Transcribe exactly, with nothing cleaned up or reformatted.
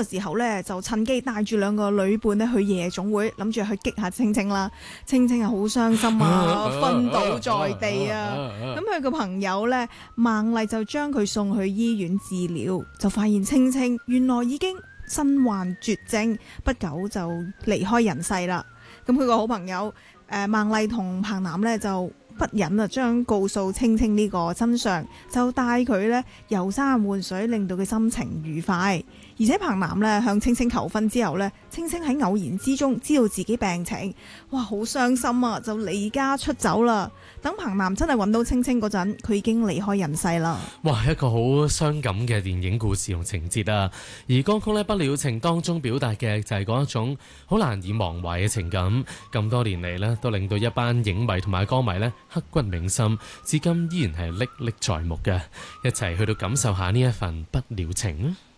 個時候呢，就趁機帶住兩個女伴呢去夜總會，諗住去激下青青啦。青青係好傷心啊，昏倒在地啊。咁佢個朋友呢，孟麗就將佢送去醫院治療，就發現青青原來已經身患絕症，不久就離開人世啦。咁佢個好朋友誒孟麗同彭南呢，就不忍啊，將告訴青青呢個真相，就帶佢呢遊山玩水，令到佢心情愉快。而且彭南呢向青青求婚之後呢，青青喺偶然之中知道自己病情，哇，好傷心啊，就離家出走啦。等彭南真係揾到青青嗰陣，佢已經離開人世啦。 哇，一個好傷感嘅電影故事同情節啊！而歌曲呢，不了情當中表達嘅就係嗰一種好難以忘懷嘅情感，咁多年嚟呢，都令到一班影迷同埋歌迷呢刻骨銘心，至今依然係歷歷在目嘅。一齊去到感受下呢一份不了情。